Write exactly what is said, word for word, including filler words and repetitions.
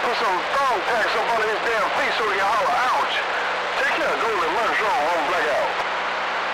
put some thong tacks up under his damn feet so he can holler, ouch. Take care of Golden Lunch on,